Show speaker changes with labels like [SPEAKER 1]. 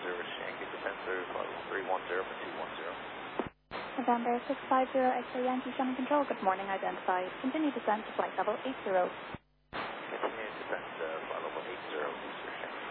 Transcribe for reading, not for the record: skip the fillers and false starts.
[SPEAKER 1] Yankee Defensor, flight level 310 for 210.
[SPEAKER 2] November 650 X-ray Yankee Shannon Control, good morning, identified. Continue descent to flight level 80.
[SPEAKER 1] Continue descent to flight level 80, Mr. Shannon.